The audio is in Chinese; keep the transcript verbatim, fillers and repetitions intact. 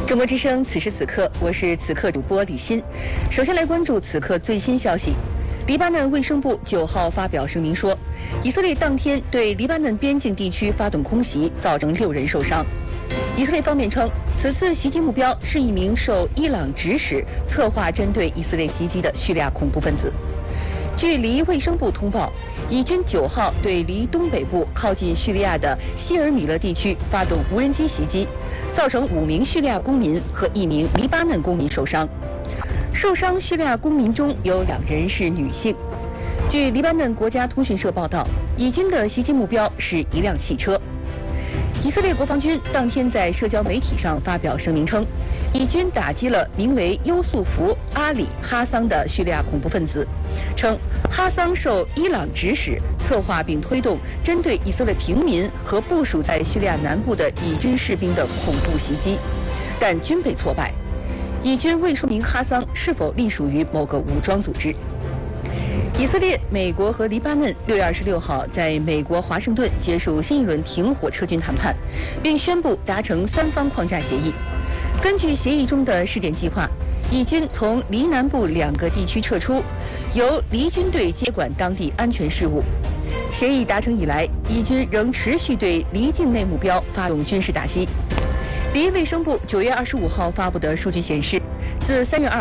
中国之声，此时此刻，我是此刻主播李欣。首先来关注此刻最新消息。黎巴嫩卫生部九号发表声明说，以色列当天对黎巴嫩边境地区发动空袭，造成六人受伤。以色列方面称，此次袭击目标是一名受伊朗指使策划针对以色列袭击的叙利亚恐怖分子。据黎卫生部通报，以军九号对黎东北部靠近叙利亚的希尔米勒地区发动无人机袭击，造成五名叙利亚公民和一名黎巴嫩公民受伤。受伤叙利亚公民中有两人是女性。据黎巴嫩国家通讯社报道，以军的袭击目标是一辆汽车。以色列国防军当天在社交媒体上发表声明称，以军打击了名为优素福·阿里·哈桑的叙利亚恐怖分子，称哈桑受伊朗指使，策划并推动针对以色列平民和部署在叙利亚南部的以军士兵的恐怖袭击，但均被挫败。以军未说明哈桑是否隶属于某个武装组织。以色列、美国和黎巴嫩六月二十六号在美国华盛顿结束新一轮停火撤军谈判，并宣布达成三方框架协议。根据协议中的试点计划，以军从黎南部两个地区撤出，由黎军队接管当地安全事务。协议达成以来，以军仍持续对黎境内目标发动军事打击。黎卫生部九月二十五号发布的数据显示，自三月二